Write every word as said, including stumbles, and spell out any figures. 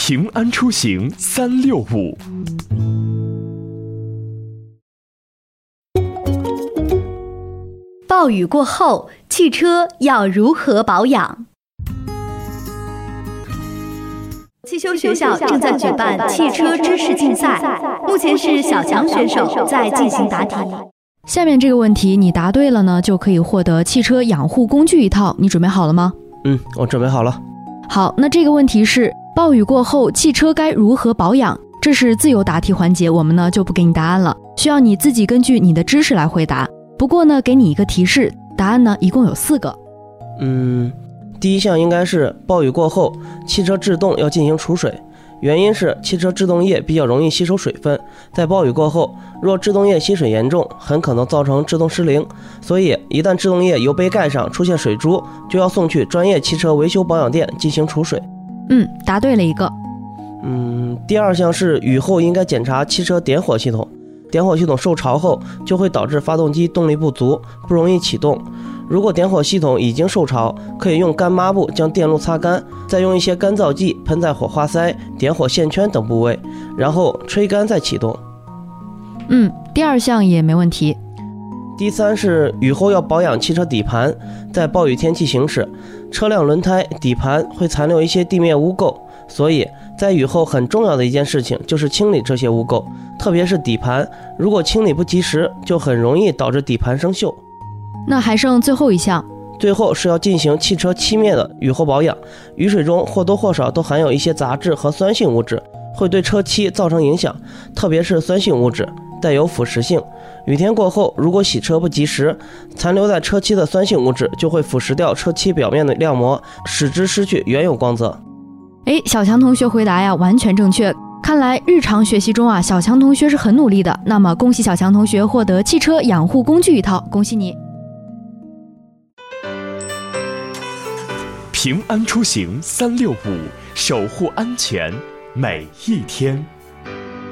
平安出行三六五。 暴雨过后，汽车要如何保养？汽修学校正在举办汽车知识竞赛，目前是小强选手在进行答题。 下面这个问题你答对了呢，就可以获得汽车养护工具一套，你准备好了吗？ 嗯，我准备好了。 好，那这个问题是暴雨过后汽车该如何保养？这是自由答题环节，我们呢就不给你答案了，需要你自己根据你的知识来回答。不过呢，给你一个提示，答案呢一共有四个。 嗯，第一项应该是暴雨过后汽车制动要进行除水，原因是汽车制动液比较容易吸收水分，在暴雨过后，若制动液吸水严重，很可能造成制动失灵，所以一旦制动液油杯盖上出现水珠，就要送去专业汽车维修保养店进行除水。 嗯，答对了一个。 嗯，第二项是雨后应该检查汽车点火系统，点火系统受潮后就会导致发动机动力不足，不容易启动。如果点火系统已经受潮，可以用干抹布将电路擦干，再用一些干燥剂喷在火花塞、点火线圈等部位，然后吹干再启动。 嗯，第二项也没问题。 第三是雨后要保养汽车底盘，在暴雨天气行驶，车辆轮胎、底盘会残留一些地面污垢，所以在雨后很重要的一件事情就是清理这些污垢，特别是底盘，如果清理不及时，就很容易导致底盘生锈。 那还剩最后一项， 最后是要进行汽车漆面的雨后保养。雨水中或多或少都含有一些杂质和酸性物质，会对车漆造成影响，特别是酸性物质带有腐蚀性。雨天过后，如果洗车不及时，残留在车漆的酸性物质就会腐蚀掉车漆表面的亮膜，使之失去原有光泽。 诶，小强同学回答呀完全正确，看来日常学习中啊，小强同学是很努力的。那么恭喜小强同学获得汽车养护工具一套，恭喜你。 平安出行三六五，守护安全每一天。